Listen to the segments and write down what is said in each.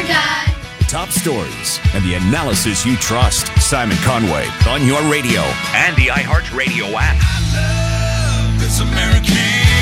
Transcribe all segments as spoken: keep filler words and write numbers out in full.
die. The top stories and the analysis you trust. Simon Conway on your radio and the iHeartRadio app. I love this American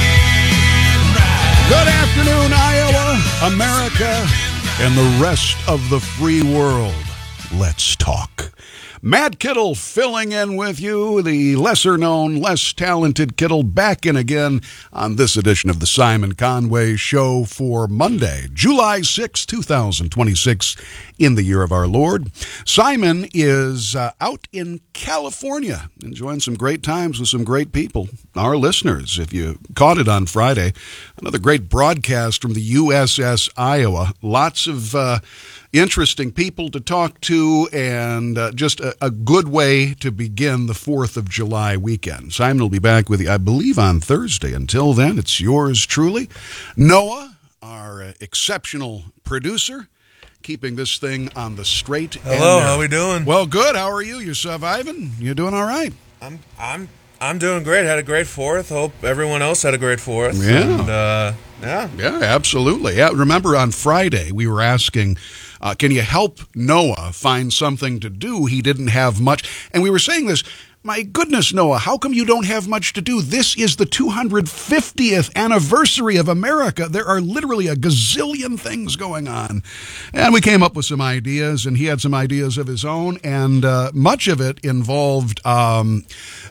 ride. Good afternoon, Iowa, America, and the rest of the free world. Let's talk. Matt Kittle filling in with you, the lesser-known, less talented Kittle, back in again on this edition of the Simon Conway Show for Monday, July sixth, twenty twenty-six, in the year of our Lord. Simon is uh, out in California, enjoying some great times with some great people. Our listeners, if you caught it on Friday, another great broadcast from the U S S Iowa. Lots of uh, interesting people to talk to, and uh, just a, a good way to begin the fourth of July weekend. Simon will be back with you, I believe, on Thursday. Until then, it's yours truly, Noah, our uh, exceptional producer, keeping this thing on the straight and Hello, narrow. how we doing? Well, good. How are you? You surviving? You doing all right? I'm I'm I'm doing great. Had a great fourth. Hope everyone else had a great fourth. Yeah. And, uh, yeah. Yeah, absolutely. Yeah, remember on Friday we were asking, uh, can you help Noah find something to do? He didn't have much. And we were saying this, my goodness, Noah, how come you don't have much to do? This is the two hundred fiftieth anniversary of America. There are literally a gazillion things going on. And we came up with some ideas, and he had some ideas of his own, and uh, much of it involved um,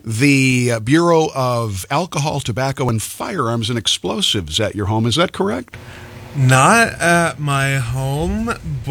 the Bureau of Alcohol, Tobacco, and Firearms and Explosives at your home. Is that correct? Not at my home,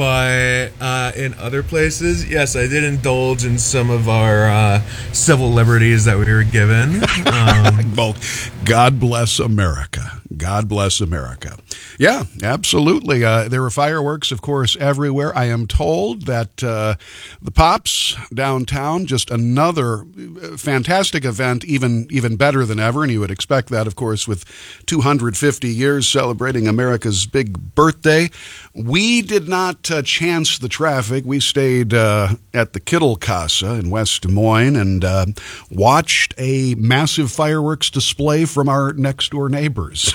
but uh, in other places. Yes, I did indulge in some of our uh, civil liberties that we were given. Um, Well, God bless America. God bless America. Yeah, absolutely. Uh, there were fireworks, of course, everywhere. I am told that uh, the Pops downtown, just another fantastic event, even even better than ever. And you would expect that, of course, with two hundred fifty years celebrating America's big birthday. We did not uh, chance the traffic. We stayed uh, at the Kittle Casa in West Des Moines and uh, watched a massive fireworks display from our next-door neighbors.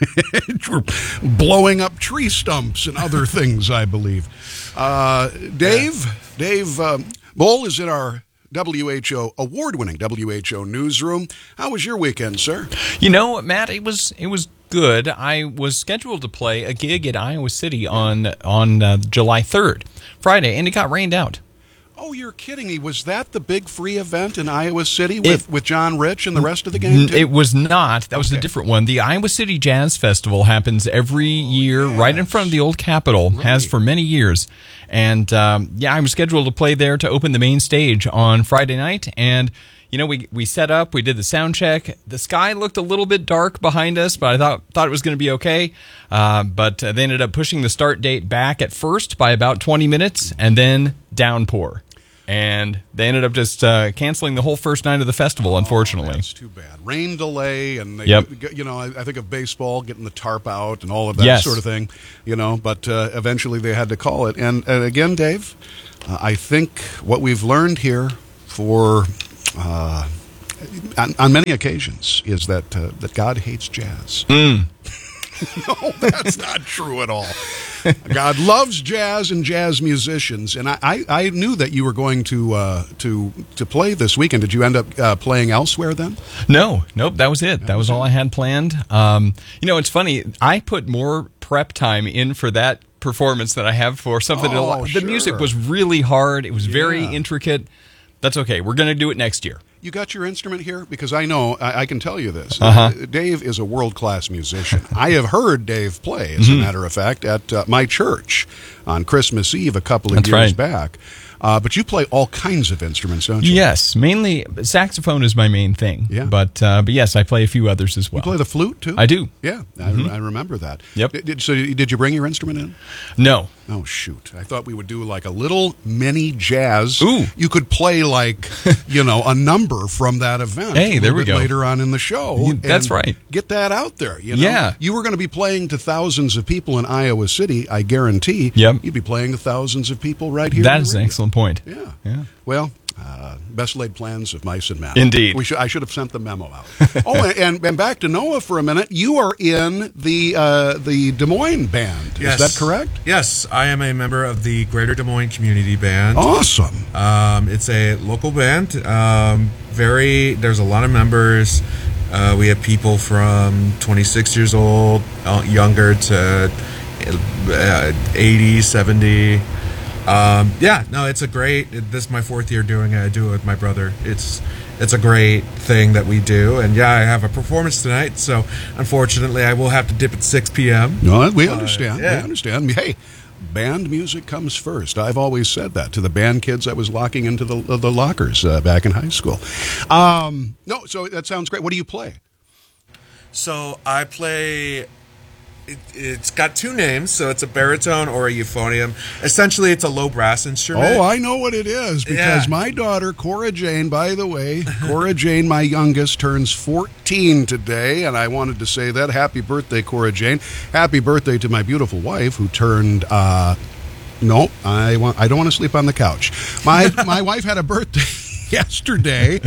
We're blowing up tree stumps and other things, I believe. Uh, Dave, yeah. Dave um, Bohl is in our W H O, award-winning W H O newsroom. How was your weekend, sir? You know, Matt, it was it was good. I was scheduled to play a gig at Iowa City on on uh, July third, Friday, and it got rained out. Oh, you're kidding me. Was that the big free event in Iowa City with, it, with John Rich and the rest of the gang, too? It was not. That was okay. a different one. The Iowa City Jazz Festival happens every oh, year yes. right in front of the old Capitol, right. has for many years. And, um, yeah, I was scheduled to play there to open the main stage on Friday night, and you know, we we set up, we did the sound check. The sky looked a little bit dark behind us, but I thought thought it was going to be okay. Uh, but uh, they ended up pushing the start date back at first by about twenty minutes, and then downpour. And they ended up just uh, canceling the whole first night of the festival, unfortunately. Oh, that's too bad. Rain delay, and they, yep. you know, I, I think of baseball getting the tarp out and all of that yes. sort of thing, you know. But uh, eventually they had to call it. And, and again, Dave, uh, I think what we've learned here for uh, on, on many occasions is that uh, that God hates jazz. Mm. No, that's not true at all. God loves jazz and jazz musicians, and I, I, I knew that you were going to uh, to to play this weekend. Did you end up uh, playing elsewhere then? No, nope, that was it. That, that was, was all I had planned. Um, you know, it's funny. I put more prep time in for that performance than I have for something. Oh, else. sure. The music was really hard. It was yeah. very intricate. That's okay. We're going to do it next year. You got your instrument here? Because I know, I, I can tell you this. Uh-huh. Dave is a world-class musician. I have heard Dave play, as mm-hmm. a matter of fact, at uh, my church on Christmas Eve a couple of That's years right. back. Uh, but you play all kinds of instruments, don't you? Yes, mainly saxophone is my main thing. Yeah. But uh, but yes, I play a few others as well. You play the flute too? I do. Yeah, Mm-hmm. I, I remember that. Yep. Did, so did you bring your instrument in? No. Oh, shoot. I thought we would do like a little mini jazz. Ooh. You could play like, you know, a number from that event. Hey, a there little we bit go. Later on in the show. That's and right. Get that out there. You know? Yeah. You were going to be playing to thousands of people in Iowa City, I guarantee. Yep. You'd be playing to thousands of people right here. That on the is an radio. excellent point. Yeah. Yeah. Well, Uh, best laid plans of mice and men. Indeed. We should, I should have sent the memo out. oh, and, and back to Noah for a minute. You are in the uh, the Des Moines band. Yes. Is that correct? Yes, I am a member of the Greater Des Moines Community Band. Awesome. Um, it's a local band. Um, very. There's a lot of members. Uh, we have people from twenty-six years old, uh, younger to uh, eighty, seventy. Um, yeah, no, it's a great. It, this is my fourth year doing it. I do it with my brother. It's it's a great thing that we do, and yeah, I have a performance tonight. So unfortunately, I will have to dip at six p.m. No, we Uh, understand. yeah. We understand. Hey, band music comes first. I've always said that to the band kids I was locking into the the lockers uh, back in high school. Um, no, so that sounds great. What do you play? So I play. It, it's got two names, so it's a baritone or a euphonium. Essentially, it's a low brass instrument. Oh, I know what it is because Yeah. my daughter, Cora Jane, by the way, Cora Jane, my youngest, turns fourteen today, and I wanted to say that. Happy birthday, Cora Jane. Happy birthday to my beautiful wife who turned, uh, no, I want, I don't want to sleep on the couch. My, my wife had a birthday yesterday.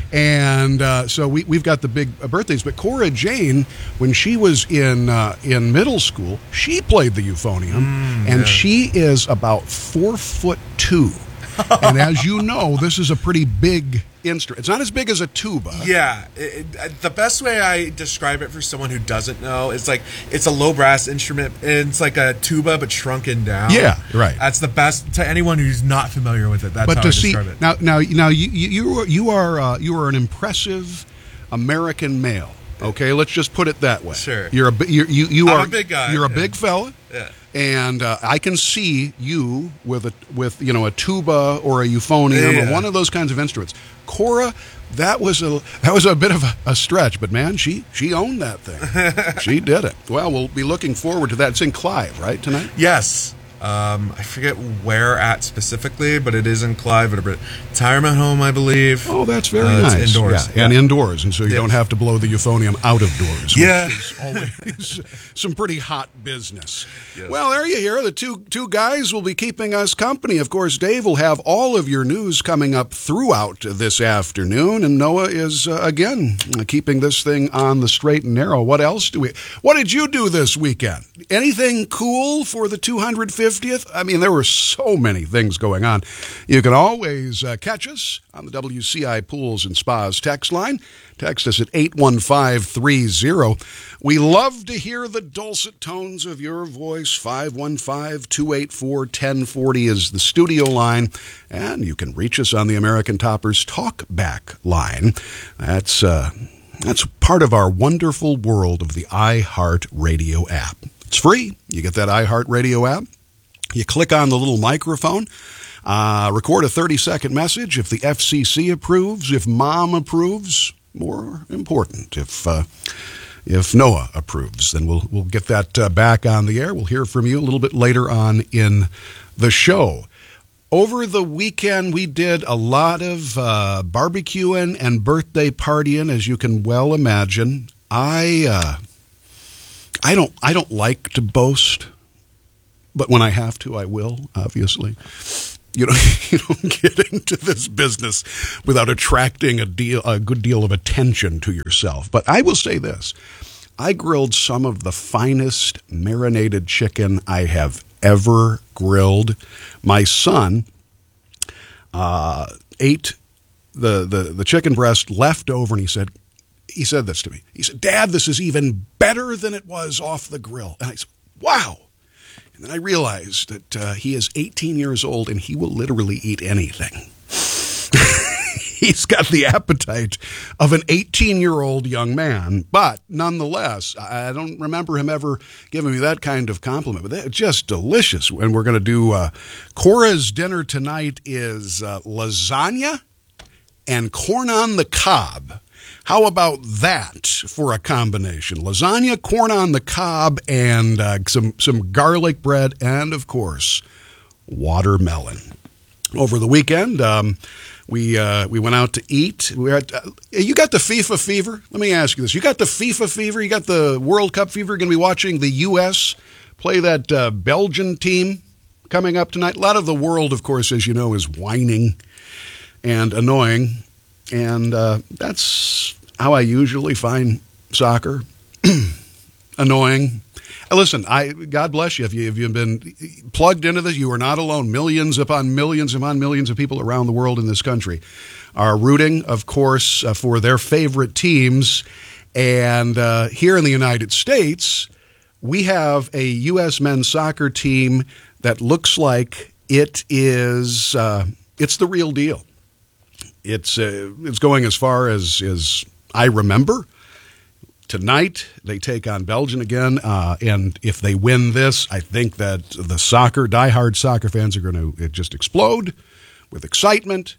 And uh, so we, we've got the big uh, birthdays. But Cora Jane, when she was in uh, in middle school, she played the euphonium, Mm, and yeah. she is about four foot two. And as you know, this is a pretty big instrument. It's not as big as a tuba. Yeah, it, it, the best way I describe it for someone who doesn't know is like it's a low brass instrument. And it's like a tuba but shrunken down. Yeah, right. That's the best to anyone who's not familiar with it. That's But how to I see describe it. now, now, now you you you are you are, uh, you are an impressive American male. Okay, let's just put it that way. Sure. You're a bi- you're, you you I'm are a big guy, You're a yeah. big fella. Yeah. And uh, I can see you with a with you know a tuba or a euphonium Yeah. or one of those kinds of instruments. Cora, that was a that was a bit of a, a stretch, but man, she she owned that thing. She did it. Well, we'll be looking forward to that. It's in Clive, right, tonight? Yes. Um, I forget where at specifically, but it is in Clive at a retirement home, I believe. Oh, that's very Uh, nice. It's indoors. Yeah, and indoors, and so you Yes. don't have to blow the euphonium out of doors. Yeah. Which is always some pretty hot business. Yes. Well, there you hear. The two two guys will be keeping us company. Of course, Dave will have all of your news coming up throughout this afternoon, and Noah is uh, again keeping this thing on the straight and narrow. What else do we? What did you do this weekend? Anything cool for the two hundred fiftieth? I mean, there were so many things going on. You can always uh, catch us on the W C I Pools and Spas text line. Text us at eight one five three zero. We love to hear the dulcet tones of your voice. five one five, two eight four, one zero four zero is the studio line. And you can reach us on the American Toppers Talkback line. That's, uh, that's part of our wonderful world of the iHeartRadio app. It's free. You get that iHeartRadio app. You click on the little microphone, uh, record a thirty-second message. If the F C C approves, if Mom approves, more important, if uh, if Noah approves, then we'll we'll get that uh, back on the air. We'll hear from you a little bit later on in the show. Over the weekend, we did a lot of uh, barbecuing and birthday partying, as you can well imagine. I uh, I don't I don't like to boast. But when I have to, I will, obviously. You don't, you don't get into this business without attracting a deal, a good deal of attention to yourself. But I will say this. I grilled some of the finest marinated chicken I have ever grilled. My son uh, ate the, the, the chicken breast left over, and he said, he said this to me. He said, "Dad, this is even better than it was off the grill." And I said, "Wow." And then I realized that uh, he is eighteen years old and he will literally eat anything. He's got the appetite of an eighteen-year-old young man. But nonetheless, I don't remember him ever giving me that kind of compliment. But they're just delicious. And we're going to do uh, Cora's dinner tonight is uh, lasagna and corn on the cob. How about that for a combination? Lasagna, corn on the cob, and uh, some, some garlic bread, and, of course, watermelon. Over the weekend, um, we uh, we went out to eat. We were at, uh, you got the FIFA fever? Let me ask you this. You got the FIFA fever? You got the World Cup fever? You're going to be watching the U S play that uh, Belgian team coming up tonight. A lot of the world, of course, as you know, is whining. and annoying. And uh, that's how I usually find soccer. Annoying. Listen, I God bless you if you if you've been plugged into this. You are not alone. Millions upon millions upon millions of people around the world in this country are rooting, of course, uh, for their favorite teams. And uh, here in the United States, we have a U S men's soccer team that looks like it is uh, it's the real deal. It's uh, it's going as far as as I remember. Tonight, they take on Belgium again, uh, and if they win this, I think that the soccer, diehard soccer fans are going to just explode with excitement.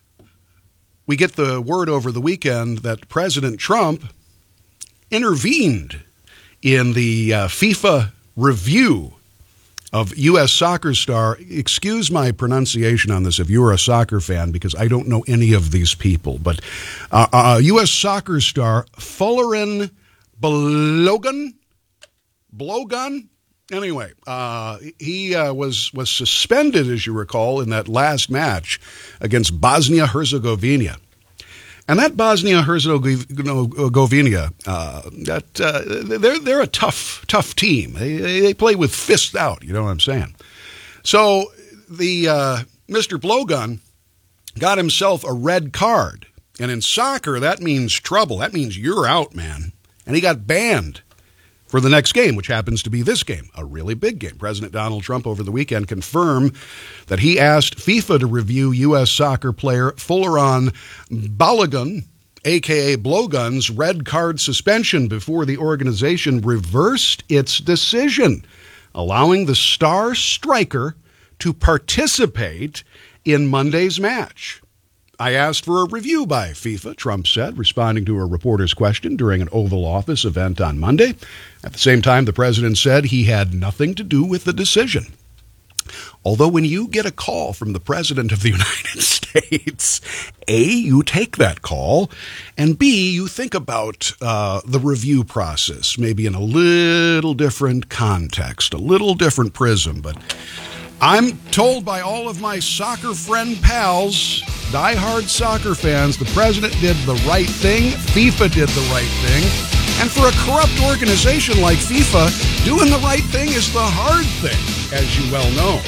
We get the word over the weekend that President Trump intervened in the uh, FIFA review of U S soccer star. Excuse my pronunciation on this if you're a soccer fan, because I don't know any of these people, but uh, uh, U S soccer star Folarin Balogun, Blogun. Anyway, uh, he uh, was was suspended, as you recall, in that last match against Bosnia-Herzegovina. And that Bosnia-Herzegovina, uh, that uh, they're they're a tough tough team. They they play with fists out. You know what I'm saying? So the uh, Mister Blogun got himself a red card, and in soccer that means trouble. That means you're out, man. And he got banned for the next game, which happens to be this game, a really big game. President Donald Trump over the weekend confirmed that he asked FIFA to review U S soccer player Folarin Balogun, a k a. Blogun's, red card suspension before the organization reversed its decision, allowing the star striker to participate in Monday's match. I asked for a review by FIFA, Trump said, responding to a reporter's question during an Oval Office event on Monday. At the same time, the president said he had nothing to do with the decision. Although when you get a call from the president of the United States, A, you take that call, and B, you think about uh, the review process, maybe in a little different context, a little different prism, but I'm told by all of my soccer friend pals, diehard soccer fans, the president did the right thing, FIFA did the right thing, and for a corrupt organization like FIFA, doing the right thing is the hard thing, as you well know.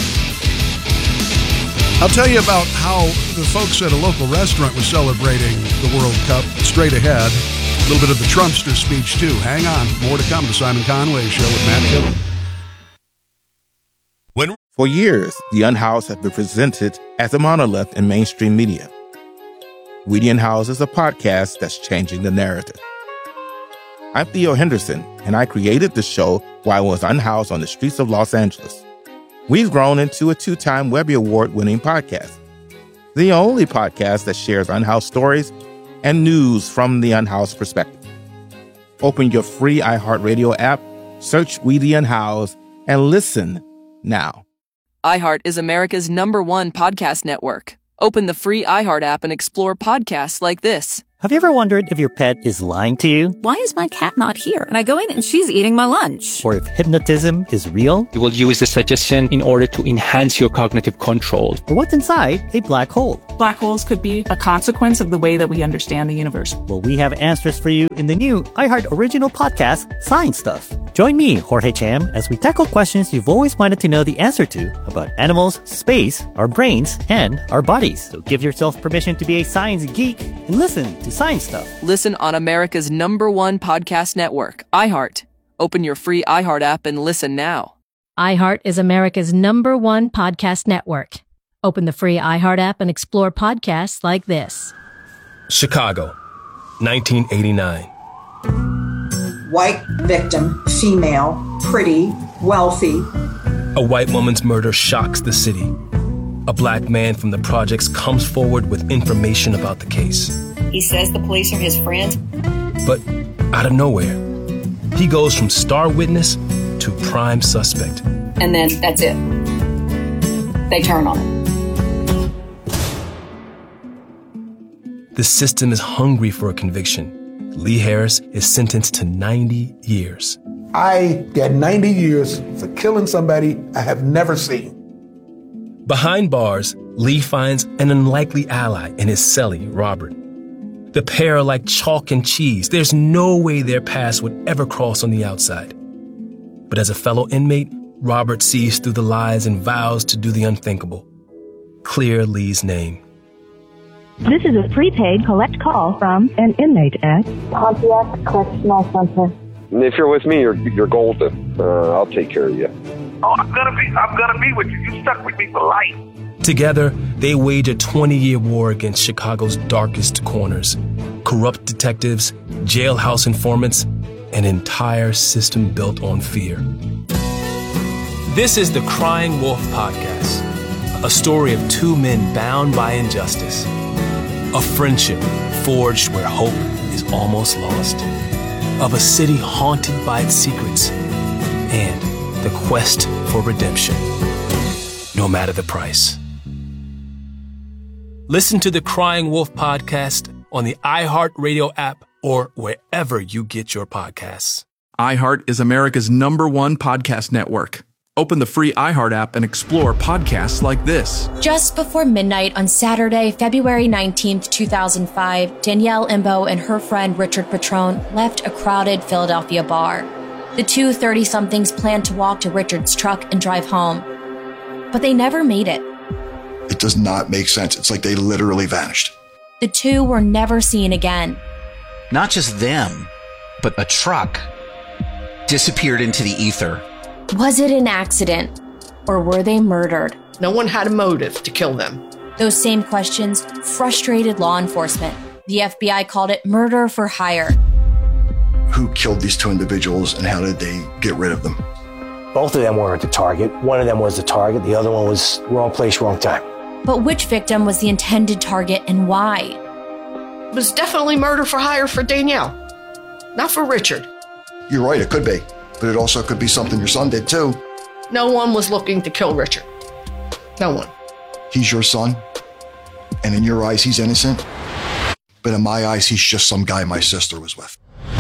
I'll tell you about how the folks at a local restaurant were celebrating the World Cup straight ahead. A little bit of the Trumpster speech, too. Hang on. More to come. The Simon Conway Show with Matt Kittle. When For years, The Unhoused has been presented as a monolith in mainstream media. We the Unhoused is a podcast that's changing the narrative. I'm Theo Henderson, and I created the show while I was unhoused on the streets of Los Angeles. We've grown into a two-time Webby Award-winning podcast, the only podcast that shares unhoused stories and news from the unhoused perspective. Open your free iHeartRadio app, search We the Unhoused, and listen now. iHeart is America's number one podcast network. Open the free iHeart app and explore podcasts like this. Have you ever wondered if your pet is lying to you? Why is my cat not here? And I go in and she's eating my lunch. Or if hypnotism is real? You will use the suggestion in order to enhance your cognitive control. Or what's inside a black hole? Black holes could be a consequence of the way that we understand the universe. Well, we have answers for you in the new iHeart original podcast, Science Stuff. Join me, Jorge Cham, as we tackle questions you've always wanted to know the answer to about animals, space, our brains, and our bodies. So give yourself permission to be a science geek and listen to Science Stuff. Listen on America's number one podcast network, iHeart. Open your free iHeart app and listen now. iHeart is America's number one podcast network. Open the free iHeart app and explore podcasts like this. Chicago, nineteen eighty-nine. White victim, female, pretty, wealthy. A white woman's murder shocks the city. A black man from the projects comes forward with information about the case. He says the police are his friends. But out of nowhere, he goes from star witness to prime suspect. And then that's it. They turn on him. The system is hungry for a conviction. Lee Harris is sentenced to ninety years. I get ninety years for killing somebody I have never seen. Behind bars, Lee finds an unlikely ally in his cellie, Robert. The pair are like chalk and cheese. There's no way their paths would ever cross on the outside. But as a fellow inmate, Robert sees through the lies and vows to do the unthinkable. Clear Lee's name. This is a prepaid collect call from an inmate at Pontiac Correctional Center. If you're with me, you're you're golden. Uh, I'll take care of you. Oh, I'm gonna be I'm gonna be with you. You stuck with me for life. Together, they wage a twenty-year war against Chicago's darkest corners. Corrupt detectives, jailhouse informants, an entire system built on fear. This is the Crying Wolf Podcast, a story of two men bound by injustice. A friendship forged where hope is almost lost. Of a city haunted by its secrets. And the quest for redemption, no matter the price. Listen to the Crying Wolf Podcast on the iHeartRadio app or wherever you get your podcasts. iHeart is America's number one podcast network. Open the free iHeart app and explore podcasts like this. Just before midnight on Saturday, February nineteenth, two thousand five, Danielle Imbo and her friend Richard Petrone left a crowded Philadelphia bar. The two thirty-somethings planned to walk to Richard's truck and drive home, but they never made it. It does not make sense. It's like they literally vanished. The two were never seen again. Not just them, but a truck disappeared into the ether. Was it an accident, or were they murdered? No one had a motive to kill them. Those same questions frustrated law enforcement. The F B I called it murder for hire. Who killed these two individuals and how did they get rid of them? Both of them weren't the target. One of them was the target. The other one was wrong place, wrong time. But which victim was the intended target and why? It was definitely murder for hire for Danielle, not for Richard. You're right, it could be. But it also could be something your son did too. No one was looking to kill Richard. No one. He's your son, and in your eyes, he's innocent. But in my eyes, he's just some guy my sister was with.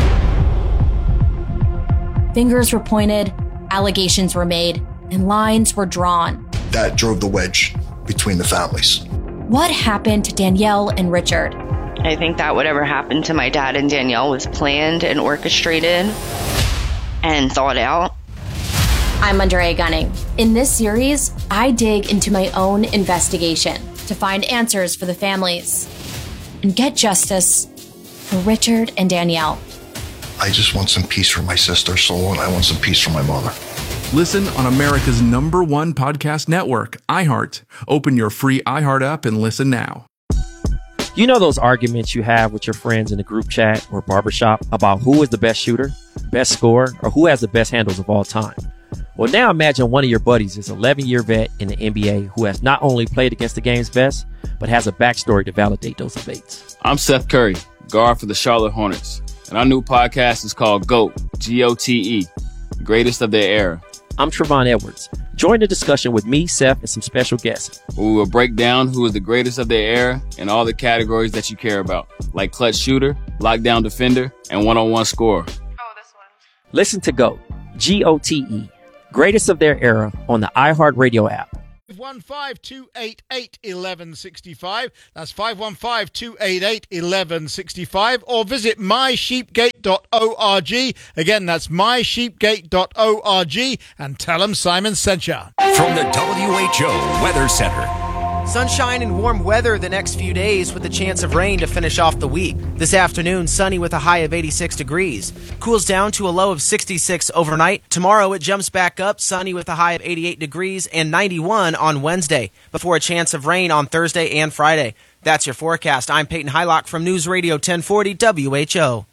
Fingers were pointed, allegations were made, and lines were drawn. That drove the wedge between the families. What happened to Danielle and Richard? I think that whatever happened to my dad and Danielle was planned and orchestrated and thought out. I'm Andrea Gunning. In this series, I dig into my own investigation to find answers for the families and get justice for Richard and Danielle. I just want some peace for my sister's soul, and I want some peace for my mother. Listen on America's number one podcast network, iHeart. Open your free iHeart app and listen now. You know those arguments you have with your friends in a group chat or barbershop about who is the best shooter, best scorer, or who has the best handles of all time? Well, now imagine one of your buddies is an eleven-year vet in the N B A who has not only played against the game's best, but has a backstory to validate those debates. I'm Seth Curry, guard for the Charlotte Hornets, and our new podcast is called GOAT, G O T E, Greatest of Their Era. I'm Trevon Edwards. Join the discussion with me, Seth, and some special guests. We will break down who is the greatest of their era in all the categories that you care about, like clutch shooter, lockdown defender, and one-on-one scorer. Listen to GOAT, G O T E, Greatest of Their Era on the iHeartRadio app. five one five, two eight eight, one one six five. That's five one five, two eight eight, one one six five. Or visit my sheepgate dot org. Again, that's my sheepgate dot org. And tell them Simon sent you. From the W H O Weather Center. Sunshine and warm weather the next few days with a chance of rain to finish off the week. This afternoon, sunny with a high of eighty-six degrees. Cools down to a low of sixty-six overnight. Tomorrow, it jumps back up, sunny with a high of eighty-eight degrees and ninety-one on Wednesday, before a chance of rain on Thursday and Friday. That's your forecast. I'm Peyton Hylock from News Radio ten forty W H O.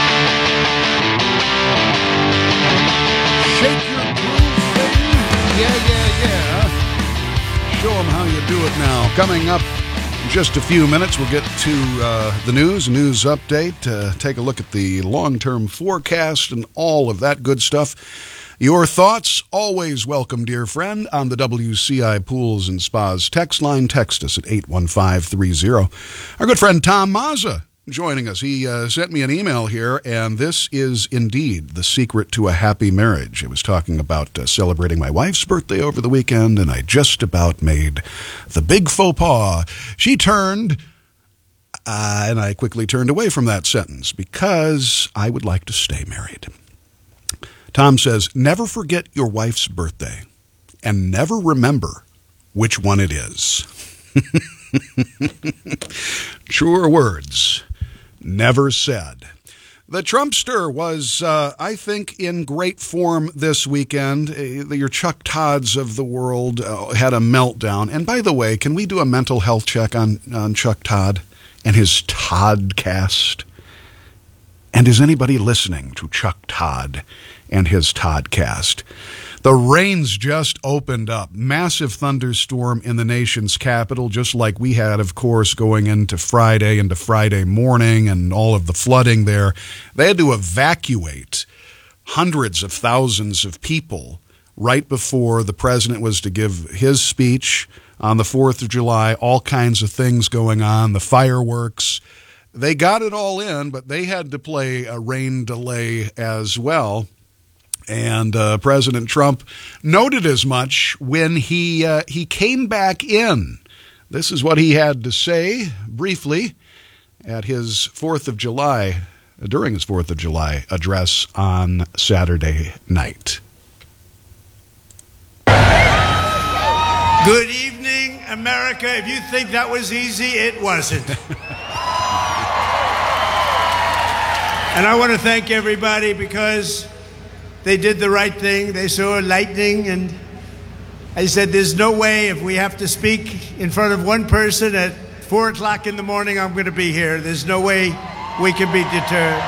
Shake your groove, baby. Yeah, yeah, yeah. Show them how you do it now. Coming up in just a few minutes, we'll get to uh, the news, news update, uh, take a look at the long-term forecast and all of that good stuff. Your thoughts, always welcome, dear friend, on the W C I Pools and Spas text line. Text us at eight one five three zero. Our good friend Tom Mazza joining us. He uh, sent me an email here, and this is indeed the secret to a happy marriage. I was talking about uh, celebrating my wife's birthday over the weekend, and I just about made the big faux pas. She turned, uh, and I quickly turned away from that sentence because I would like to stay married. Tom says, never forget your wife's birthday, and never remember which one it is. Truer words, never said. The Trumpster was, uh, I think, in great form this weekend. Uh, your Chuck Todds of the world uh, had a meltdown. And by the way, can we do a mental health check on, on Chuck Todd and his Toddcast? And is anybody listening to Chuck Todd and his Toddcast? The rains just opened up. Massive thunderstorm in the nation's capital, just like we had, of course, going into Friday, into Friday morning and all of the flooding there. They had to evacuate hundreds of thousands of people right before the president was to give his speech on the fourth of July, all kinds of things going on, the fireworks. They got it all in, but they had to play a rain delay as well. And uh, President Trump noted as much when he uh, he came back in. This is what he had to say briefly at his fourth of July, during his fourth of July address on Saturday night. Good evening, America. If you think that was easy, it wasn't. And I want to thank everybody because they did the right thing. They saw lightning, and I said, there's no way if we have to speak in front of one person at four o'clock in the morning, I'm going to be here. There's no way we can be deterred.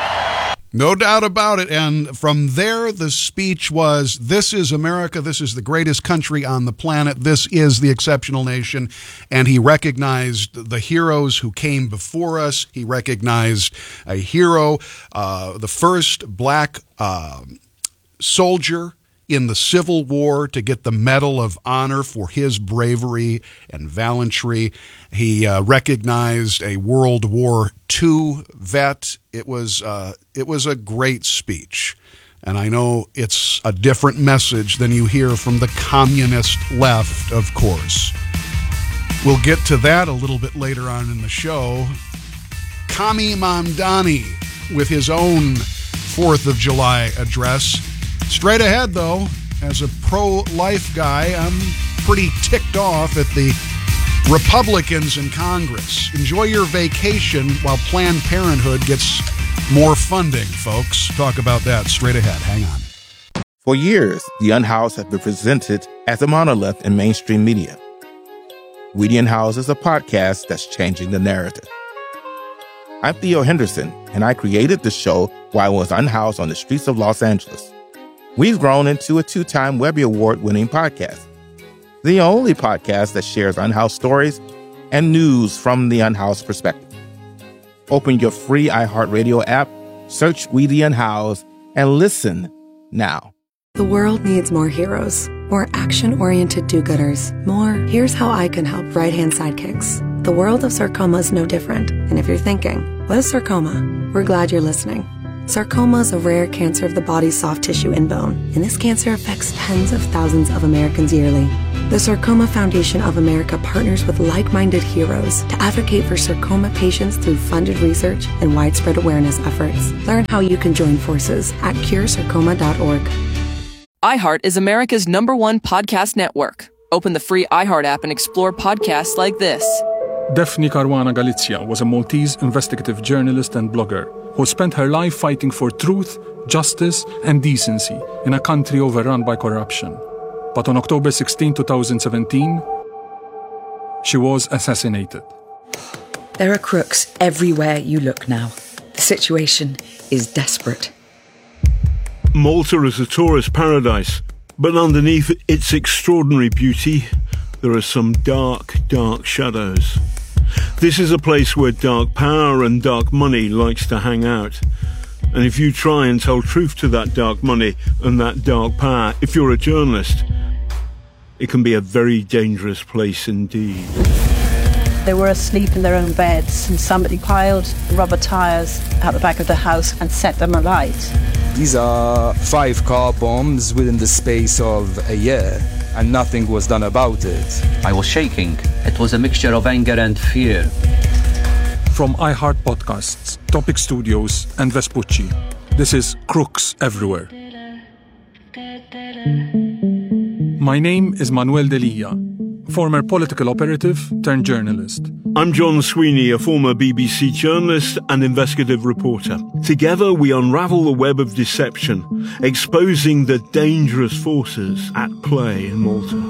No doubt about it. And from there, the speech was, this is America. This is the greatest country on the planet. This is the exceptional nation. And he recognized the heroes who came before us. He recognized a hero, uh, the first black uh, soldier in the Civil War to get the Medal of Honor for his bravery and valiantry. He uh, recognized a World War Two vet. It was uh, it was a great speech. And I know it's a different message than you hear from the communist left, of course. We'll get to that a little bit later on in the show. Kami Mamdani with his own fourth of July address. Straight ahead, though, as a pro-life guy, I'm pretty ticked off at the Republicans in Congress. Enjoy your vacation while Planned Parenthood gets more funding, folks. Talk about that straight ahead. Hang on. For years, the Unhoused have been presented as a monolith in mainstream media. We the Unhoused is a podcast that's changing the narrative. I'm Theo Henderson, and I created the show while I was unhoused on the streets of Los Angeles. We've grown into a two-time Webby Award-winning podcast, the only podcast that shares unhoused stories and news from the unhoused perspective. Open your free iHeartRadio app, search We the Unhoused, and listen now. The world needs more heroes, more action-oriented do-gooders, more here's how I can help right-hand sidekicks. The world of sarcoma is no different, and if you're thinking, what is sarcoma? We're glad you're listening. Sarcoma is a rare cancer of the body's soft tissue and bone, and this cancer affects tens of thousands of Americans yearly. The Sarcoma Foundation of America partners with like-minded heroes to advocate for sarcoma patients through funded research and widespread awareness efforts. Learn how you can join forces at cure sarcoma dot org. iHeart is America's number one podcast network. Open the free iHeart app and explore podcasts like this. Daphne Caruana Galizia was a Maltese investigative journalist and blogger who spent her life fighting for truth, justice, and decency in a country overrun by corruption. But on October sixteenth, twenty seventeen, she was assassinated. There are crooks everywhere you look now. The situation is desperate. Malta is a tourist paradise, but underneath its extraordinary beauty, there are some dark, dark shadows. This is a place where dark power and dark money likes to hang out. And if you try and tell truth to that dark money and that dark power, if you're a journalist, it can be a very dangerous place indeed. they were asleep in their own beds, and somebody piled rubber tires out the back of the house and set them alight. These are five car bombs within the space of a year, and nothing was done about it. I was shaking. It was a mixture of anger and fear. From iHeart Podcasts, Topic Studios, and Vespucci, this is Crooks Everywhere. My name is Manuel Delia, former political operative turned journalist. I'm John Sweeney, a former B B C journalist and investigative reporter. Together we unravel the web of deception, exposing the dangerous forces at play in Malta.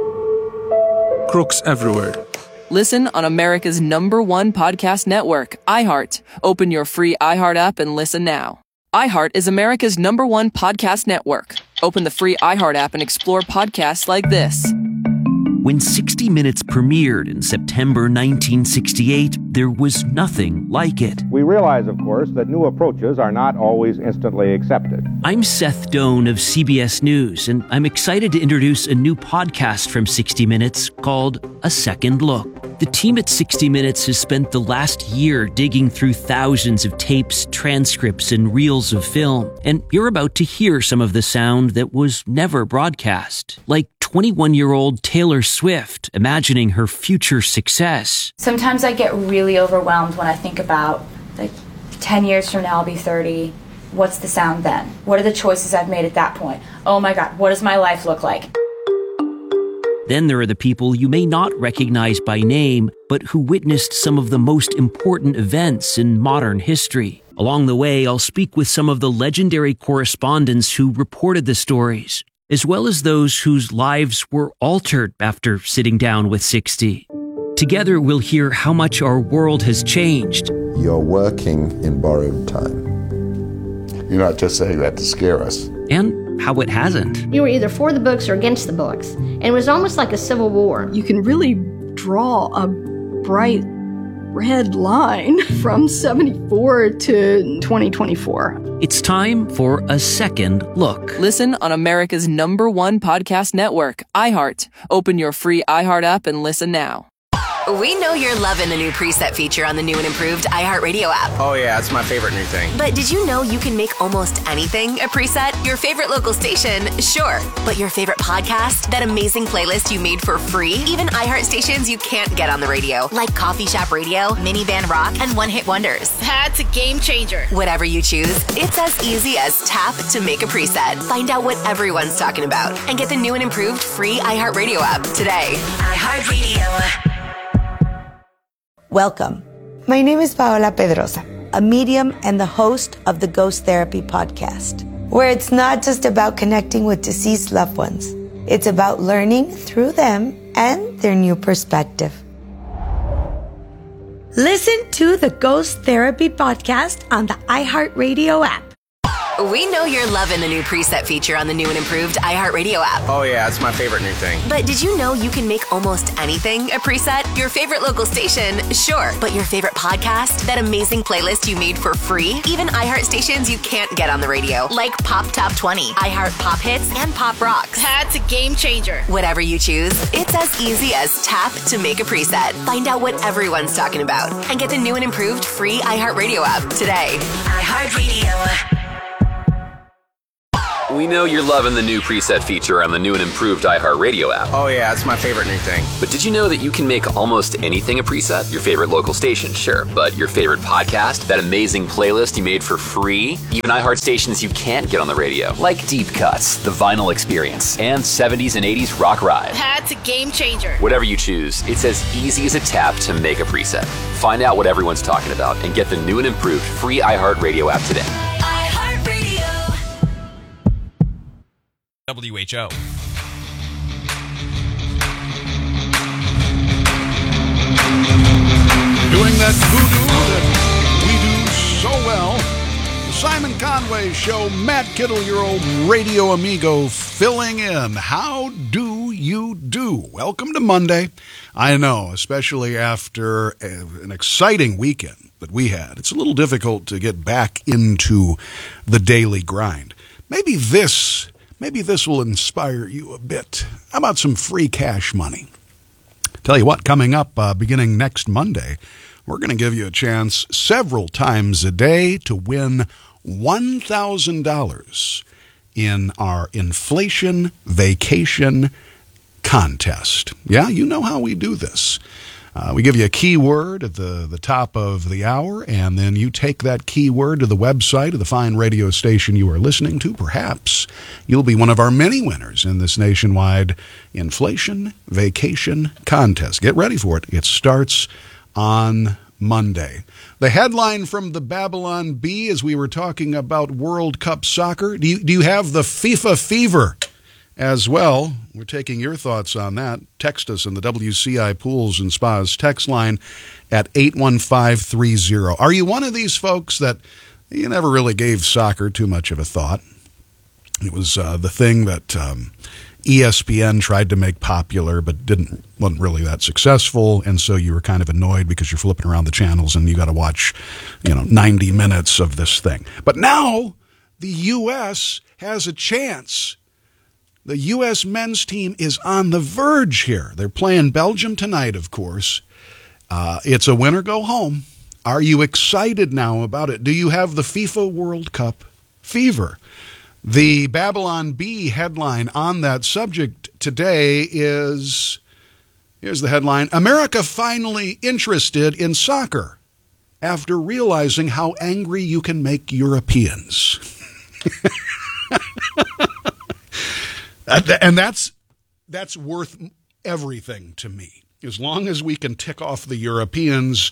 Crooks Everywhere. Listen on America's number one podcast network, iHeart. Open your free iHeart app and listen now. iHeart is America's number one podcast network. Open the free iHeart app and explore podcasts like this. When sixty minutes premiered in September nineteen sixty-eight, there was nothing like it. We realize, of course, that new approaches are not always instantly accepted. I'm Seth Doan of C B S News, and I'm excited to introduce a new podcast from sixty minutes called A Second Look. The team at sixty minutes has spent the last year digging through thousands of tapes, transcripts, and reels of film, and you're about to hear some of the sound that was never broadcast, like twenty-one-year-old Taylor Swift imagining her future success. Sometimes I get really overwhelmed when I think about, like, ten years from now I'll be thirty. What's the sound then? What are the choices I've made at that point? Oh my God, what does my life look like? Then there are the people you may not recognize by name, but who witnessed some of the most important events in modern history. Along the way, I'll speak with some of the legendary correspondents who reported the stories, as well as those whose lives were altered after sitting down with sixty. Together, we'll hear how much our world has changed. You're working in borrowed time. You're not just saying that to scare us. And how it hasn't. You were either for the books or against the books, and it was almost like a civil war. You can really draw a bright red line from seventy-four to twenty twenty-four. It's time for A Second Look. Listen on America's number one podcast network, iHeart. Open your free iHeart app and listen now. We know you're loving the new preset feature on the new and improved iHeartRadio app. Oh yeah, it's my favorite new thing. But did you know you can make almost anything a preset? Your favorite local station, sure. But your favorite podcast? That amazing playlist you made for free? Even iHeart stations you can't get on the radio, like Coffee Shop Radio, Minivan Rock, and One Hit Wonders. That's a game changer. Whatever you choose, it's as easy as tap to make a preset. Find out what everyone's talking about and get the new and improved free iHeartRadio app today. iHeartRadio. Welcome. My name is Paola Pedrosa, a medium and the host of the Ghost Therapy podcast, where it's not just about connecting with deceased loved ones. It's about learning through them and their new perspective. Listen to the Ghost Therapy podcast on the iHeartRadio app. We know you're loving the new preset feature on the new and improved iHeartRadio app. Oh yeah, it's my favorite new thing. But did you know you can make almost anything a preset? Your favorite local station, sure. But your favorite podcast? That amazing playlist you made for free? Even iHeart stations you can't get on the radio, like Pop Top twenty, iHeart Pop Hits, and Pop Rocks. That's a game changer. Whatever you choose, it's as easy as tap to make a preset. Find out what everyone's talking about and get the new and improved free iHeartRadio app today. iHeartRadio. We know you're loving the new preset feature on the new and improved iHeartRadio app. Oh yeah, it's my favorite new thing. But did you know that you can make almost anything a preset? Your favorite local station, sure. But your favorite podcast? That amazing playlist you made for free? Even iHeart stations you can't get on the radio, like Deep Cuts, The Vinyl Experience, and seventies and eighties Rock Ride. That's a game changer. Whatever you choose, it's as easy as a tap to make a preset. Find out what everyone's talking about and get the new and improved free iHeartRadio app today. W H O. Doing that voodoo that we do so well. The Simon Conway Show, Matt Kittle, your old radio amigo, filling in. How do you do? Welcome to Monday. I know, especially after a, an exciting weekend that we had. It's a little difficult to get back into the daily grind. Maybe this... Maybe this will inspire you a bit. How about some free cash money? Tell you what, coming up uh, beginning next Monday, we're going to give you a chance several times a day to win one thousand dollars in our Inflation Vacation Contest. Yeah, you know how we do this. Uh, we give you a keyword at the, the top of the hour, and then you take that keyword to the website of the fine radio station you are listening to. Perhaps you'll be one of our many winners in this nationwide Inflation Vacation Contest. Get ready for it. It starts on Monday. The headline from the Babylon Bee as we were talking about World Cup soccer. Do you, do you have the FIFA fever as well? We're taking your thoughts on that. Text us in the W C I Pools and Spas text line at eight one five three zero. Are you one of these folks that you never really gave soccer too much of a thought? It was uh, the thing that um, E S P N tried to make popular but didn't wasn't really that successful, and so you were kind of annoyed because you're flipping around the channels and you got to watch, you know, ninety minutes of this thing. But now the U S has a chance. The U S men's team is on the verge here. They're playing Belgium tonight, of course. Uh, it's a win or go home. Are you excited now about it? Do you have the FIFA World Cup fever? The Babylon Bee headline on that subject today is, here's the headline, America finally interested in soccer after realizing how angry you can make Europeans. And that's that's worth everything to me. As long as we can tick off the Europeans,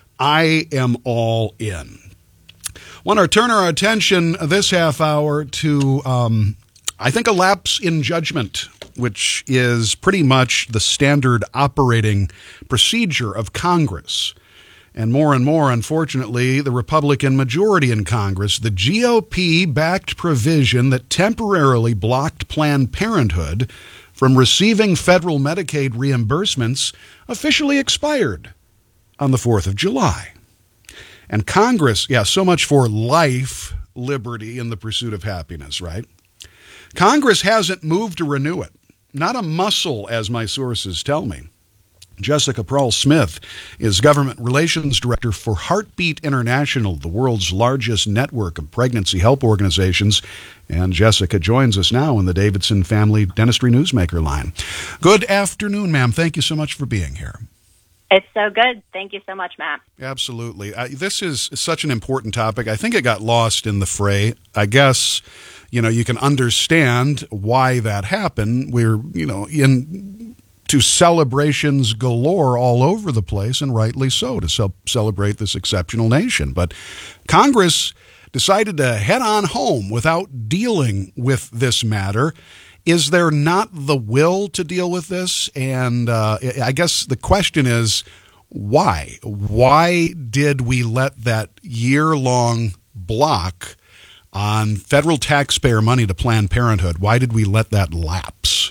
I am all in. Want to turn our attention this half hour to, um, I think, a lapse in judgment, which is pretty much the standard operating procedure of Congress. And more and more, unfortunately, the Republican majority in Congress, the G O P-backed provision that temporarily blocked Planned Parenthood from receiving federal Medicaid reimbursements officially expired on the fourth of July. And Congress, yeah, so much for life, liberty, and the pursuit of happiness, right? Congress hasn't moved to renew it. Not a muscle, as my sources tell me. Jessica Prahl-Smith is Government Relations Director for Heartbeat International, the world's largest network of pregnancy help organizations. And Jessica joins us now in the Davidson Family Dentistry Newsmaker line. Good afternoon, ma'am. Thank you so much for being here. It's so good. Thank you so much, Matt. Absolutely. Uh, this is such an important topic. I think it got lost in the fray. I guess, you know, you can understand why that happened. We're, you know, in... to celebrations galore all over the place, and rightly so, to ce- celebrate this exceptional nation. But Congress decided to head on home without dealing with this matter. Is there not the will to deal with this? And uh, I guess the question is, why? Why did we let that year-long block on federal taxpayer money to Planned Parenthood, why did we let that lapse?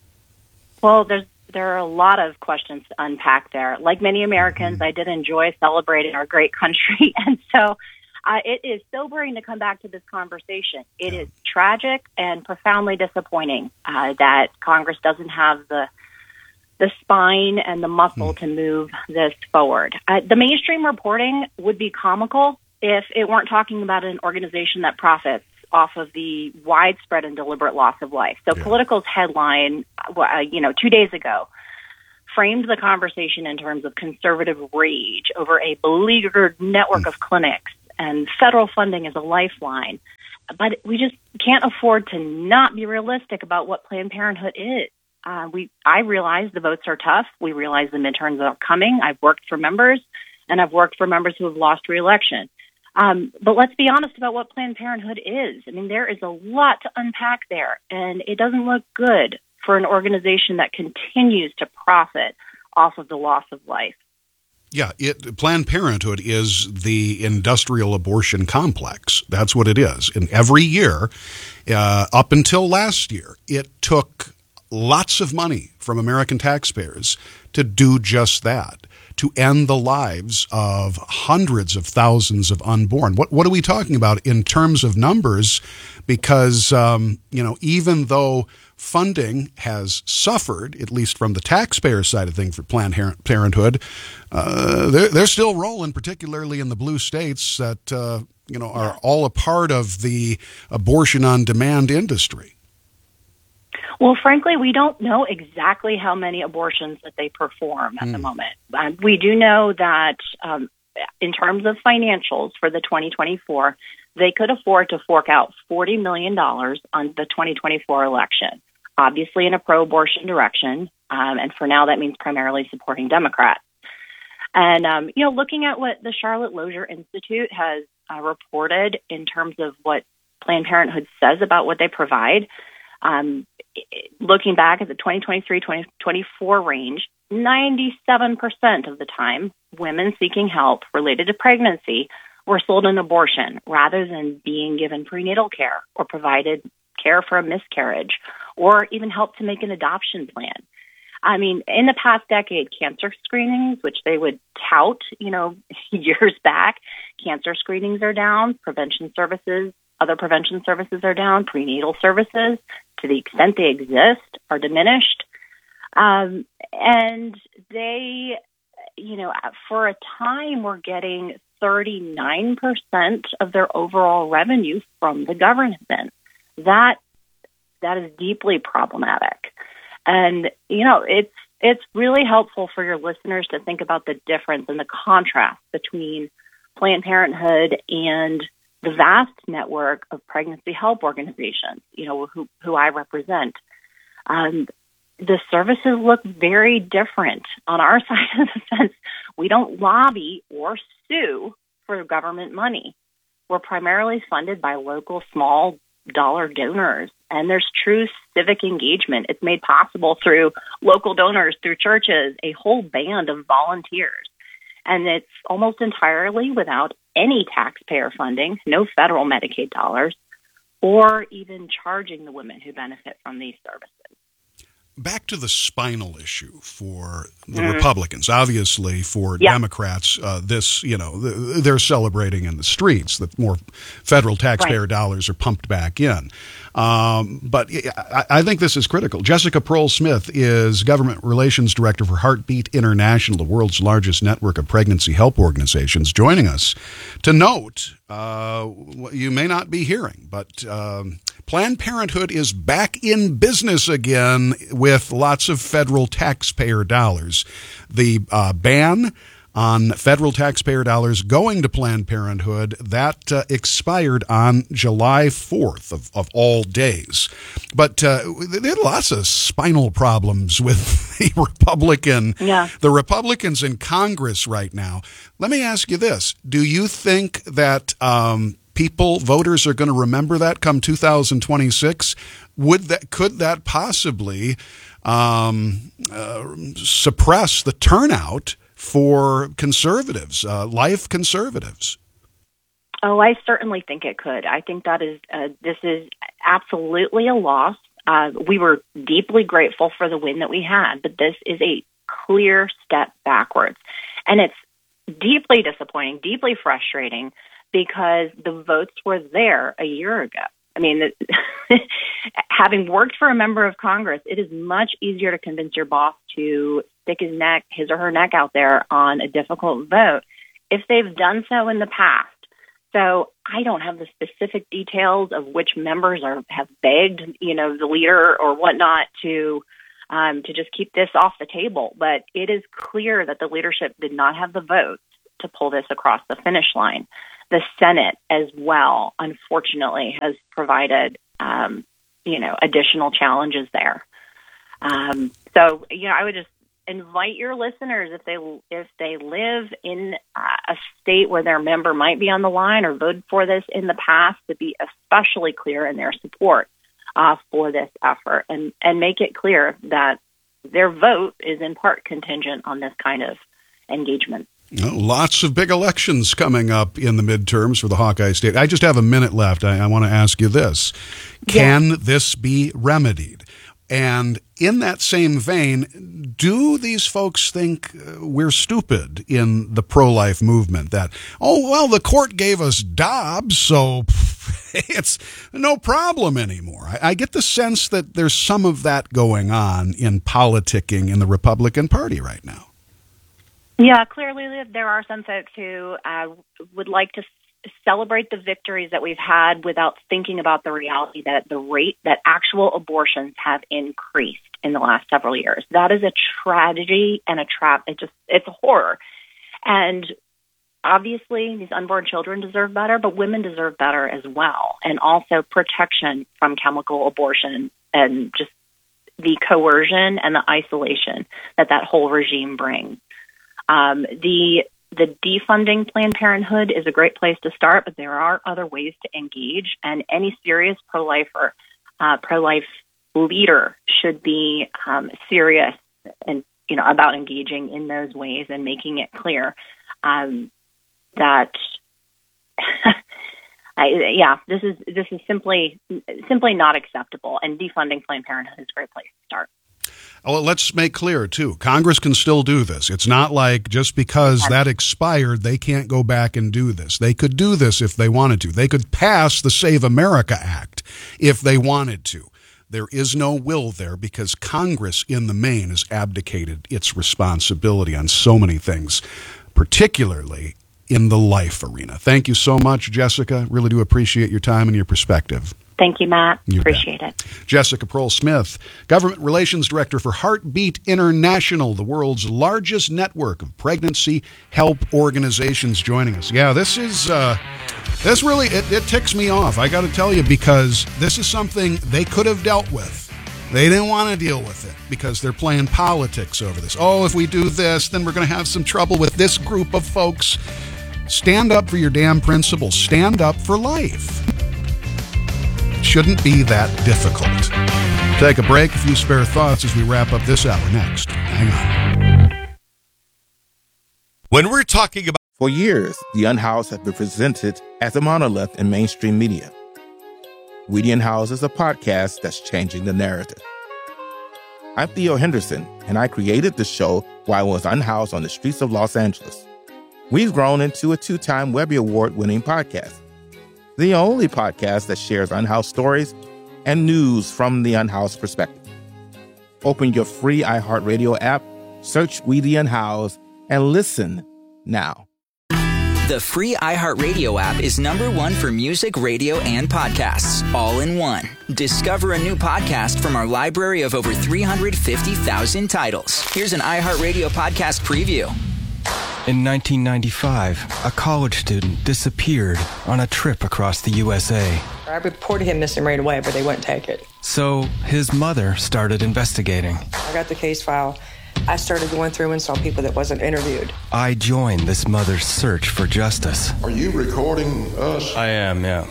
Well, there's There are a lot of questions to unpack there. Like many Americans, mm-hmm. I did enjoy celebrating our great country. And so uh, it is sobering to come back to this conversation. It yeah. is tragic and profoundly disappointing uh, that Congress doesn't have the the spine and the muscle mm. to move this forward. Uh, the mainstream reporting would be comical if it weren't talking about an organization that profits off of the widespread and deliberate loss of life. So yeah. Political's headline, uh, you know, two days ago, framed the conversation in terms of conservative rage over a beleaguered network of clinics and federal funding as a lifeline. But we just can't afford to not be realistic about what Planned Parenthood is. Uh, we, I realize the votes are tough. We realize the midterms are coming. I've worked for members, and I've worked for members who have lost re-election. Um, but let's be honest about what Planned Parenthood is. I mean, there is a lot to unpack there, and it doesn't look good for an organization that continues to profit off of the loss of life. Yeah, it, Planned Parenthood is the industrial abortion complex. That's what it is. And every year, uh, up until last year, it took lots of money from American taxpayers to do just that, to end the lives of hundreds of thousands of unborn. What what are we talking about in terms of numbers? Because, um, you know, even though funding has suffered, at least from the taxpayer side of things for Planned Parenthood, uh, they're, they're still rolling, particularly in the blue states that uh, you know are all a part of the abortion on demand industry. Well, frankly, we don't know exactly how many abortions that they perform at mm. the moment. Um, we do know that um, in terms of financials for the twenty twenty-four, they could afford to fork out forty million dollars on the twenty twenty-four election, obviously in a pro-abortion direction. Um, and for now, that means primarily supporting Democrats. And, um, you know, looking at what the Charlotte Lozier Institute has uh, reported in terms of what Planned Parenthood says about what they provide, um, looking back at the twenty twenty-three twenty twenty-four range, ninety-seven percent of the time, women seeking help related to pregnancy were sold an abortion rather than being given prenatal care or provided care for a miscarriage or even help to make an adoption plan. I mean, in the past decade, cancer screenings, which they would tout, you know, years back, cancer screenings are down, prevention services, other prevention services are down, prenatal services, to the extent they exist, are diminished. Um, and they, you know, for a time were getting thirty-nine percent of their overall revenue from the government. That that is deeply problematic. And, you know, it's it's really helpful for your listeners to think about the difference and the contrast between Planned Parenthood and the vast network of pregnancy help organizations, you know, who, who I represent. Um, the services look very different. On our side of the fence, we don't lobby or sue for government money. We're primarily funded by local small dollar donors, and there's true civic engagement. It's made possible through local donors, through churches, a whole band of volunteers. And it's almost entirely without any taxpayer funding, no federal Medicaid dollars, or even charging the women who benefit from these services. Back to the spinal issue for the mm. Republicans. Obviously, for yeah. Democrats, uh, this, you know, they're celebrating in the streets that more federal taxpayer right. dollars are pumped back in. Um, but I, I think this is critical. Jessica Prohl-Smith is Government Relations Director for Heartbeat International, the world's largest network of pregnancy help organizations, joining us to note uh, what you may not be hearing, but um, Planned Parenthood is back in business again with lots of federal taxpayer dollars. The uh, ban on federal taxpayer dollars going to Planned Parenthood, that uh, expired on July fourth of, of all days. But uh, there are lots of spinal problems with the Republican, yeah. the Republicans in Congress right now. Let me ask you this. Do you think that um, people, voters are going to remember that come two thousand twenty-six? Would that, could that possibly um, uh, suppress the turnout for conservatives, uh, life conservatives? Oh, I certainly think it could. I think that is, uh, this is absolutely a loss. Uh, we were deeply grateful for the win that we had, but this is a clear step backwards. And it's deeply disappointing, deeply frustrating, because the votes were there a year ago. I mean, having worked for a member of Congress, it is much easier to convince your boss to stick his neck, his or her neck out there on a difficult vote if they've done so in the past. So I don't have the specific details of which members are have begged, you know, the leader or whatnot to um, to just keep this off the table. But it is clear that the leadership did not have the votes to pull this across the finish line. The Senate as well, unfortunately, has provided, um, you know, additional challenges there. Um, so, you know, I would just invite your listeners, if they if they live in uh, a state where their member might be on the line or voted for this in the past, to be especially clear in their support uh, for this effort, and, and make it clear that their vote is in part contingent on this kind of engagement. Well, lots of big elections coming up in the midterms for the Hawkeye State. I just have a minute left. I, I want to ask you this. Can yeah. this be remedied? And in that same vein, do these folks think we're stupid in the pro-life movement? That, oh, well, the court gave us Dobbs, so it's no problem anymore. I, I get the sense that there's some of that going on in politicking in the Republican Party right now. Yeah, clearly there are some folks who uh, would like to celebrate the victories that we've had without thinking about the reality that the rate that actual abortions have increased in the last several years. That is a tragedy and a trap. It just, it's a horror. And obviously these unborn children deserve better, but women deserve better as well. And also protection from chemical abortion and just the coercion and the isolation that that whole regime brings. Um, the The defunding Planned Parenthood is a great place to start, but there are other ways to engage, and any serious pro-lifer, uh, pro-life leader should be um, serious and you know about engaging in those ways and making it clear um, that, I, yeah, this is this is simply simply not acceptable, and defunding Planned Parenthood is a great place to start. Well, let's make clear, too, Congress can still do this. It's not like just because that expired, they can't go back and do this. They could do this if they wanted to. They could pass the Save America Act if they wanted to. There is no will there because Congress, in the main, has abdicated its responsibility on so many things, particularly in the life arena. Thank you so much, Jessica. Really do appreciate your time and your perspective. Thank you, Matt. You Appreciate bet. it. Jessica Prohl-Smith, Government Relations Director for Heartbeat International, the world's largest network of pregnancy help organizations, joining us. Yeah, this is, uh, this really, it, it ticks me off, I got to tell you, because this is something they could have dealt with. They didn't want to deal with it because they're playing politics over this. Oh, if we do this, then we're going to have some trouble with this group of folks. Stand up for your damn principles. Stand up for life. Shouldn't be that difficult. Take a break, a few spare thoughts as we wrap up this hour next. Hang on. When we're talking about... For years, the Unhoused have been presented as a monolith in mainstream media. We the Unhoused is a podcast that's changing the narrative. I'm Theo Henderson, and I created the show while I was unhoused on the streets of Los Angeles. We've grown into a two-time Webby Award-winning podcast. The only podcast that shares unhoused stories and news from the unhoused perspective. Open your free iHeartRadio app, search We the Unhoused, and listen now. The free iHeartRadio app is number one for music, radio, and podcasts, all in one. Discover a new podcast from our library of over three hundred fifty thousand titles. Here's an iHeartRadio podcast preview. In nineteen ninety-five, a college student disappeared on a trip across the U S A. I reported him missing right away, but they wouldn't take it. So his mother started investigating. I got the case file. I started going through and saw people that wasn't interviewed. I joined this mother's search for justice. Are you recording us? I am, yeah.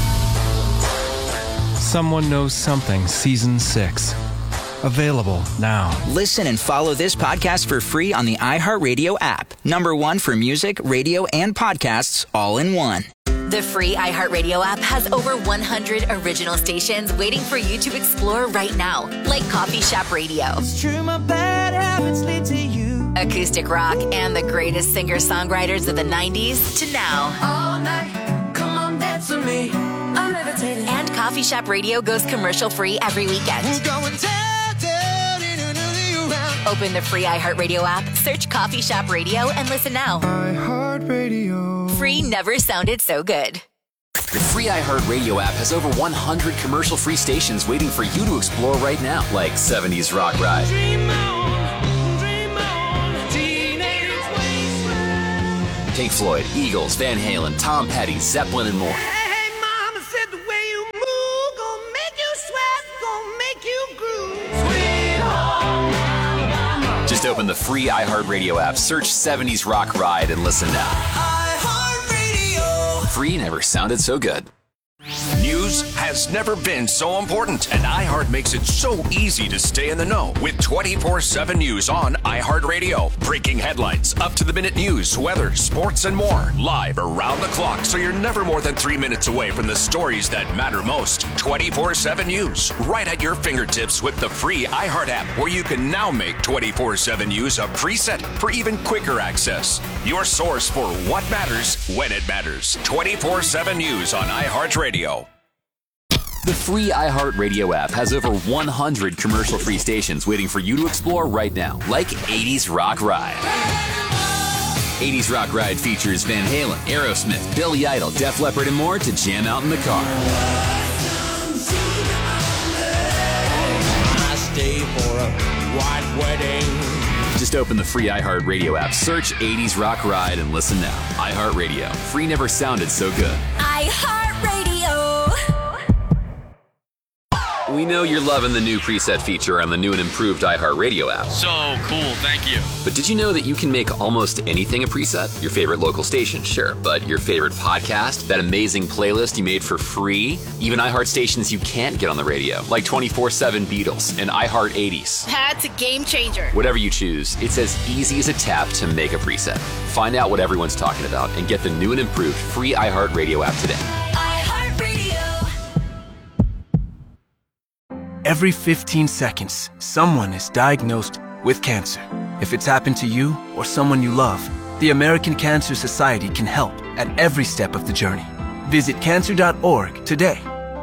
Someone Knows Something, Season six. Available now. Listen and follow this podcast for free on the iHeartRadio app. Number one for music, radio, and podcasts, all in one. The free iHeartRadio app has over one hundred original stations waiting for you to explore right now, like Coffee Shop Radio, It's true, my bad habits lead to you. acoustic rock, and the greatest singer-songwriters of the nineties to now. All night, come on, dance with me. I'm levitating. And Coffee Shop Radio goes commercial-free every weekend. We're going down, down, in another round. Open the free iHeartRadio app, search Coffee Shop Radio, and listen now. iHeartRadio. Free never sounded so good. The free iHeartRadio app has over one hundred commercial-free stations waiting for you to explore right now, like seventies Rock Ride, Dream on, dream on, teenage wasteland. Pink Floyd, Eagles, Van Halen, Tom Petty, Zeppelin, and more. Hey, mama said the way you move gon' make you sweat, gon' make you groove. Sweet home Alabama. Just open the free iHeartRadio app, search seventies Rock Ride, and listen now. iHeartRadio. Free never sounded so good. News, news has never been so important, and iHeart makes it so easy to stay in the know with twenty-four seven News on iHeartRadio. Breaking headlines, up-to-the-minute news, weather, sports, and more. Live around the clock, so you're never more than three minutes away from the stories that matter most. twenty-four seven News, right at your fingertips with the free iHeart app, where you can now make twenty-four seven News a preset for even quicker access. Your source for what matters when it matters. twenty-four seven News on iHeartRadio. The free iHeartRadio app has over one hundred commercial-free stations waiting for you to explore right now, like eighties Rock Ride. eighties Rock Ride features Van Halen, Aerosmith, Billy Idol, Def Leppard, and more to jam out in the car. I stay for a white wedding. Just open the free iHeartRadio app, search eighties Rock Ride, and listen now. iHeartRadio. Free never sounded so good. iHeartRadio. We know you're loving the new preset feature on the new and improved iHeartRadio app. So cool, thank you. But did you know that you can make almost anything a preset? Your favorite local station, sure, but your favorite podcast, that amazing playlist you made for free, even iHeart stations you can't get on the radio, like twenty-four seven Beatles and iHeart eighties. That's a game changer. Whatever you choose, it's as easy as a tap to make a preset. Find out what everyone's talking about and get the new and improved free iHeartRadio app today. Every fifteen seconds, someone is diagnosed with cancer. If it's happened to you or someone you love, the American Cancer Society can help at every step of the journey. Visit cancer dot org today.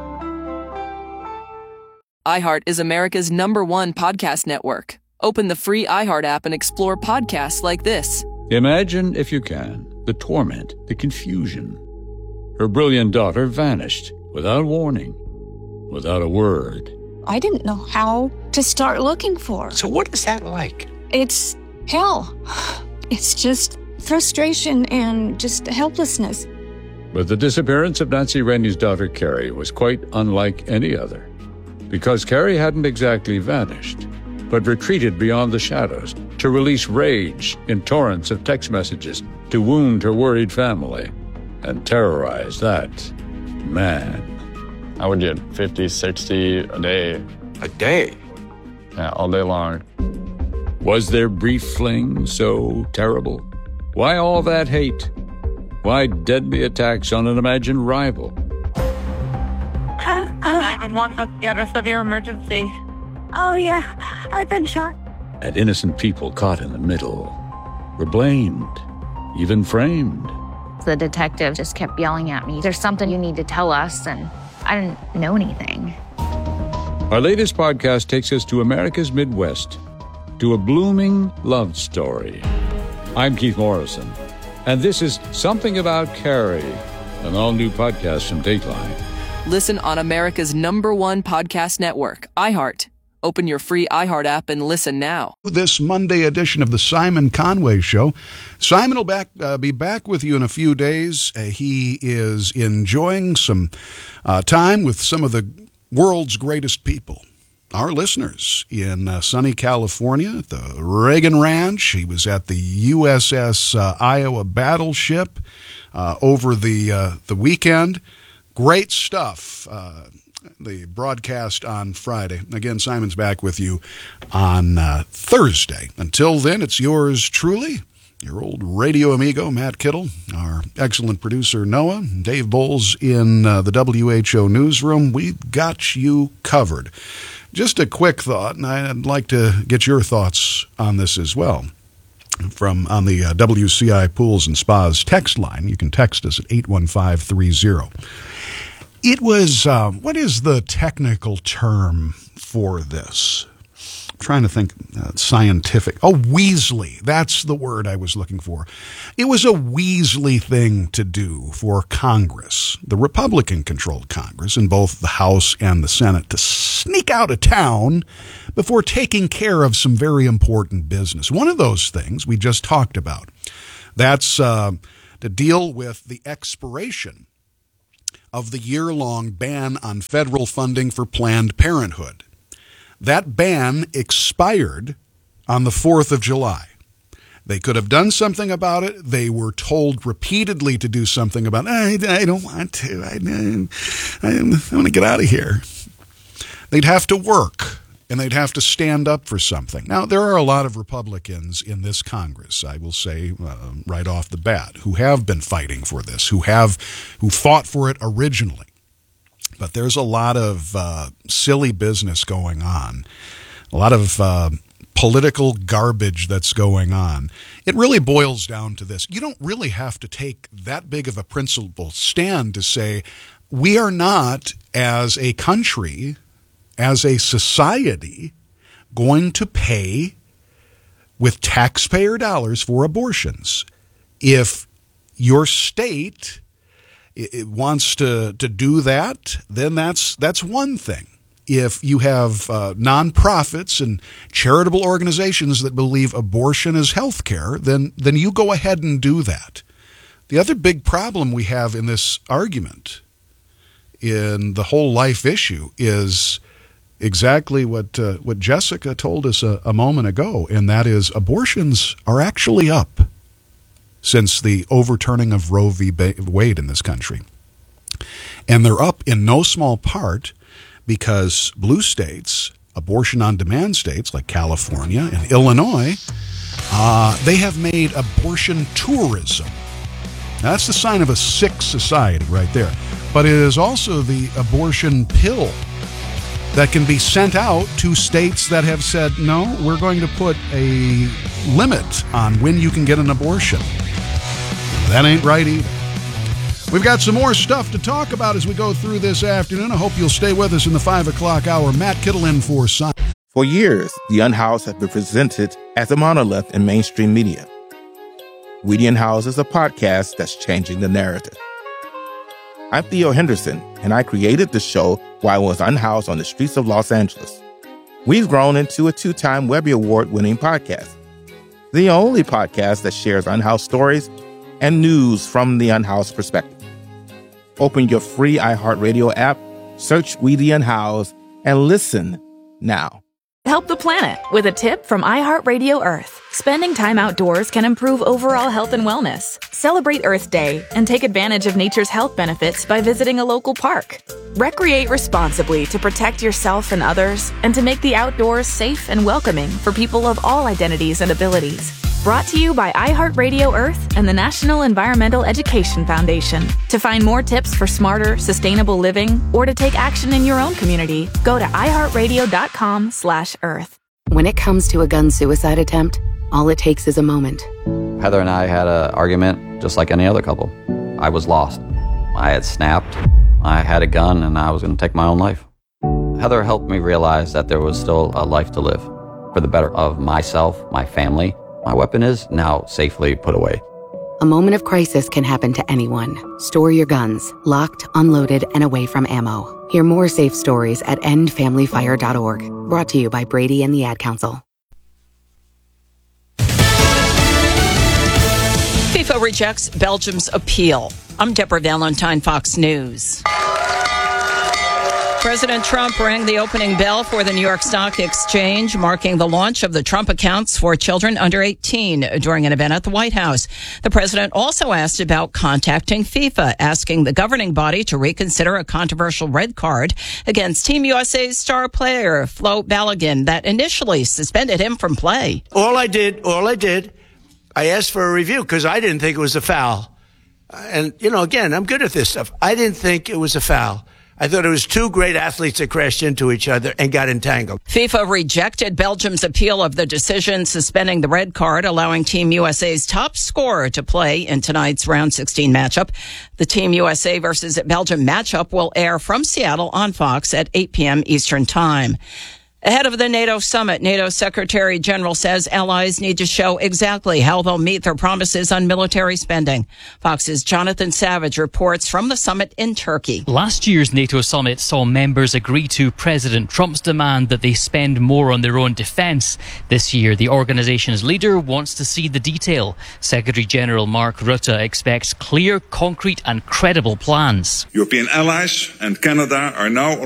iHeart is America's number one podcast network. Open the free iHeart app and explore podcasts like this. Imagine, if you can, the torment, the confusion. Her brilliant daughter vanished without warning, without a word. I didn't know how to start looking for her. So what is that like? It's hell. It's just frustration and just helplessness. But the disappearance of Nancy Rennie's daughter, Carrie, was quite unlike any other. Because Carrie hadn't exactly vanished, but retreated beyond the shadows to release rage in torrents of text messages to wound her worried family and terrorize that man. I would get fifty, sixty a day. A day? Yeah, all day long. Was their brief fling so terrible? Why all that hate? Why deadly attacks on an imagined rival? nine one one, what's the address of your emergency? Oh, yeah, I've been shot. And innocent people caught in the middle were blamed, even framed. The detective just kept yelling at me, "There's something you need to tell us," and I didn't know anything. Our latest podcast takes us to America's Midwest, to a blooming love story. I'm Keith Morrison, and this is Something About Carrie, an all-new podcast from Dateline. Listen on America's number one podcast network, iHeart. Open your free iHeart app and listen now. This Monday edition of the Simon Conway Show. Simon will back, uh, be back with you in a few days. Uh, he is enjoying some uh, time with some of the world's greatest people, our listeners in uh, sunny California at the Reagan Ranch. He was at the U S S uh, Iowa battleship uh, over the uh, the weekend. Great stuff. Uh, the broadcast on Friday. Again, Simon's back with you on uh, Thursday. Until then, it's yours truly, your old radio amigo, Matt Kittle, our excellent producer, Noah, Dave Bowles in uh, the W H O newsroom. We've got you covered. Just a quick thought, and I'd like to get your thoughts on this as well. From on the uh, W C I Pools and Spas text line. You can text us at eight one five three zero. It was, uh, what is the technical term for this? I'm trying to think uh, scientific. Oh, Weasley. That's the word I was looking for. It was a Weasley thing to do for Congress, the Republican-controlled Congress, in both the House and the Senate, to sneak out of town before taking care of some very important business. One of those things we just talked about. That's uh, to deal with the expiration of the year-long ban on federal funding for Planned Parenthood. That ban expired on the fourth of July. They could have done something about it. They were told repeatedly to do something about it. I, I don't want to. I, I, I want to get out of here. They'd have to work, and they'd have to stand up for something. Now, there are a lot of Republicans in this Congress, I will say uh, right off the bat, who have been fighting for this, who have, who fought for it originally. But there's a lot of uh, silly business going on, a lot of uh, political garbage that's going on. It really boils down to this. You don't really have to take that big of a principled stand to say, we are not, as a country, as a society, going to pay with taxpayer dollars for abortions. If your state it wants to, to do that, then that's that's one thing. If you have uh, nonprofits and charitable organizations that believe abortion is health care, then, then you go ahead and do that. The other big problem we have in this argument, in the whole life issue, is exactly what uh, what Jessica told us a, a moment ago, and that is abortions are actually up since the overturning of Roe v. Wade in this country. And they're up in no small part because blue states, abortion-on-demand states like California and Illinois, uh, they have made abortion tourism. Now, that's the sign of a sick society right there. But it is also the abortion pill that can be sent out to states that have said, no, we're going to put a limit on when you can get an abortion. That ain't right either. We've got some more stuff to talk about as we go through this afternoon. I hope you'll stay with us in the five o'clock hour. Matt Kittle in for Simon. For years, the Unhoused have been presented as a monolith in mainstream media. We the Unhoused is a podcast that's changing the narrative. I'm Theo Henderson, and I created the show while I was unhoused on the streets of Los Angeles. We've grown into a two-time Webby Award-winning podcast, the only podcast that shares unhoused stories and news from the unhoused perspective. Open your free iHeartRadio app, search We the Unhoused, and listen now. Help the planet with a tip from iHeartRadio Earth. Spending time outdoors can improve overall health and wellness. Celebrate Earth Day and take advantage of nature's health benefits by visiting a local park. Recreate responsibly to protect yourself and others and to make the outdoors safe and welcoming for people of all identities and abilities. Brought to you by iHeartRadio Earth and the National Environmental Education Foundation. To find more tips for smarter, sustainable living or to take action in your own community, go to iHeartRadio.com slash Earth. When it comes to a gun suicide attempt, all it takes is a moment. Heather and I had an argument just like any other couple. I was lost. I had snapped. I had a gun and I was going to take my own life. Heather helped me realize that there was still a life to live for the better of myself, my family. My weapon is now safely put away. A moment of crisis can happen to anyone. Store your guns, locked, unloaded, and away from ammo. Hear more safe stories at end family fire dot org. Brought to you by Brady and the Ad Council. FIFA rejects Belgium's appeal. I'm Deborah Valentine, Fox News. President Trump rang the opening bell for the New York Stock Exchange, marking the launch of the Trump accounts for children under eighteen during an event at the White House. The president also asked about contacting FIFA, asking the governing body to reconsider a controversial red card against Team U S A's star player, Flo Balogun, that initially suspended him from play. All I did, all I did, I asked for a review because I didn't think it was a foul. And, you know, again, I'm good at this stuff. I didn't think it was a foul. I thought it was two great athletes that crashed into each other and got entangled. FIFA rejected Belgium's appeal of the decision suspending the red card, allowing Team U S A's top scorer to play in tonight's round sixteen matchup. The Team U S A versus Belgium matchup will air from Seattle on Fox at eight p.m. Eastern Time. Ahead of the NATO summit, NATO Secretary General says allies need to show exactly how they'll meet their promises on military spending. Fox's Jonathan Savage reports from the summit in Turkey. Last year's NATO summit saw members agree to President Trump's demand that they spend more on their own defence. This year, the organisation's leader wants to see the detail. Secretary General Mark Rutte expects clear, concrete and credible plans. European allies and Canada are now